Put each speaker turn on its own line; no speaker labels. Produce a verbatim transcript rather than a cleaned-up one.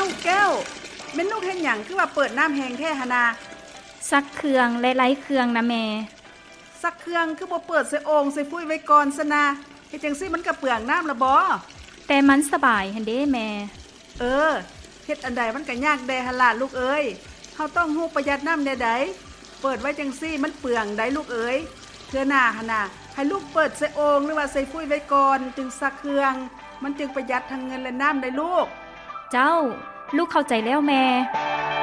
าแก้วแม่นลูกเฮ็ดหยังคือว่าเปิดน้ำแห้งแท้หนนา
ซักเครื่องและไล้เครื่องนะแม่
ซักเครื่องคือบ่เปิดใส่โอ่งใส่ฟุ้ยไว้ก่อนซะนะเฮ็ดจังซี่มันก็เปลืองน้ำละบ่
แต่มันสบายหั่นเด้แม่
เออเฮ็ดอันใดมันก็ยากแดหั่นล่ะลูกเอ้ยเฮาต้องฮู้ประหยัดน้ำแน่ใดเปิดไว้จังซี่มันเปลืองได้ลูกเอ้ยเทื่อหน้าหั่นน่ะให้ลูกเปิดใส่โอ่งหรือว่าใส่ฟุ้ยไว้ก่อนจึงซักเครื่องมันจึงประหยัดทั้งเงินและน้ำได้ลูก
เจ้าลูกเข้าใจแล้วแม่